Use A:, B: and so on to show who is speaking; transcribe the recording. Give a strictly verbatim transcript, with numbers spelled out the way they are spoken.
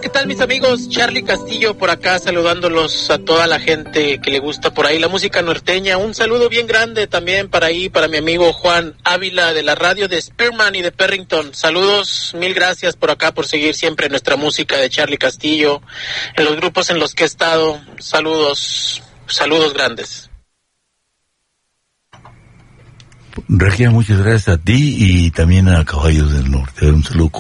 A: ¿qué tal mis amigos? Charlie Castillo por acá saludándolos a toda la gente que le gusta por ahí la música norteña. Un saludo bien grande también para ahí, para mi amigo Juan Ávila de la radio de Spearman y de Perrington. Saludos, mil gracias por acá por seguir siempre nuestra música de Charlie Castillo. En los grupos en los que he estado, saludos, saludos grandes.
B: Regia, muchas gracias a ti y también a Caballos del Norte. Un saludo